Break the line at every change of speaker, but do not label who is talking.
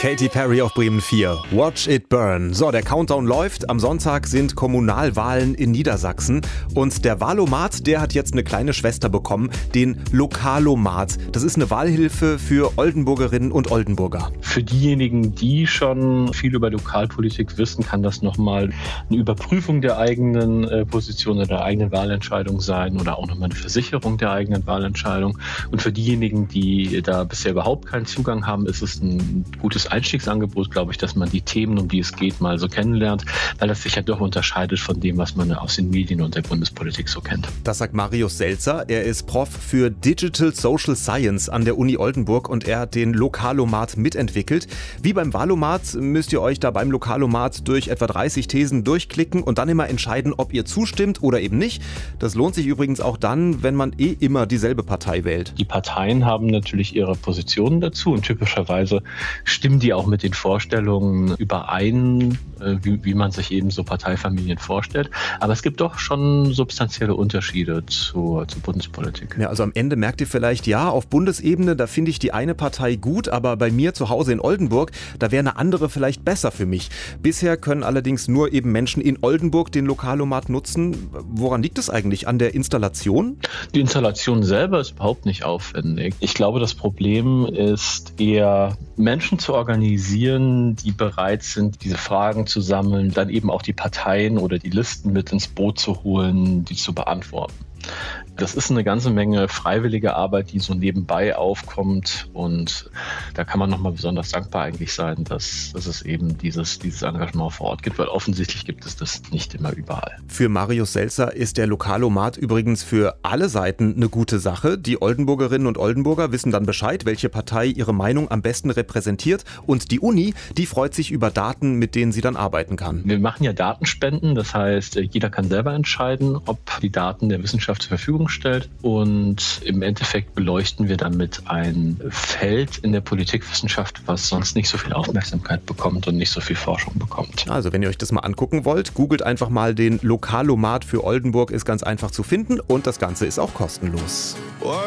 Katy Perry auf Bremen 4. Watch it burn. So, der Countdown läuft. Am Sonntag sind Kommunalwahlen in Niedersachsen. Und der Wahlomat, der hat jetzt eine kleine Schwester bekommen, den Lokalomat. Das ist eine Wahlhilfe für Oldenburgerinnen und Oldenburger.
Für diejenigen, die schon viel über Lokalpolitik wissen, kann das nochmal eine Überprüfung der eigenen Position oder der eigenen Wahlentscheidung sein oder auch nochmal eine Versicherung der eigenen Wahlentscheidung. Und für diejenigen, die da bisher überhaupt keinen Zugang haben, ist es ein gutes Einstiegsangebot, glaube ich, dass man die Themen, um die es geht, mal so kennenlernt, weil das sich ja doch unterscheidet von dem, was man aus den Medien und der Bundespolitik so kennt.
Das sagt Marius Selzer. Er ist Prof für Digital Social Science an der Uni Oldenburg und er hat den Lokalomat mitentwickelt. Wie beim Wahlomat müsst ihr euch da beim Lokalomat durch etwa 30 Thesen durchklicken und dann immer entscheiden, ob ihr zustimmt oder eben nicht. Das lohnt sich übrigens auch dann, wenn man immer dieselbe Partei wählt.
Die Parteien haben natürlich ihre Positionen dazu und typischerweise stimmen die auch mit den Vorstellungen überein, wie man sich eben so Parteifamilien vorstellt. Aber es gibt doch schon substanzielle Unterschiede zur Bundespolitik.
Ja, also am Ende merkt ihr vielleicht, ja, auf Bundesebene, da finde ich die eine Partei gut, aber bei mir zu Hause in Oldenburg, da wäre eine andere vielleicht besser für mich. Bisher können allerdings nur eben Menschen in Oldenburg den Lokalomat nutzen. Woran liegt es eigentlich? An der Installation?
Die Installation selber ist überhaupt nicht aufwendig. Ich glaube, das Problem ist eher, Menschen zu organisieren, die bereit sind, diese Fragen zu sammeln, dann eben auch die Parteien oder die Listen mit ins Boot zu holen, die zu beantworten. Das ist eine ganze Menge freiwillige Arbeit, die so nebenbei aufkommt und da kann man nochmal besonders dankbar eigentlich sein, dass es eben dieses Engagement vor Ort gibt, weil offensichtlich gibt es das nicht immer überall.
Für Marius Selzer ist der Lokalomat übrigens für alle Seiten eine gute Sache. Die Oldenburgerinnen und Oldenburger wissen dann Bescheid, welche Partei ihre Meinung am besten repräsentiert und die Uni, die freut sich über Daten, mit denen sie dann arbeiten kann.
Wir machen ja Datenspenden, das heißt, jeder kann selber entscheiden, ob die Daten der Wissenschaft zur Verfügung stellt und im Endeffekt beleuchten wir damit ein Feld in der Politikwissenschaft, was sonst nicht so viel Aufmerksamkeit bekommt und nicht so viel Forschung bekommt.
Also wenn ihr euch das mal angucken wollt, googelt einfach mal den Lokalomat für Oldenburg, ist ganz einfach zu finden und das Ganze ist auch kostenlos.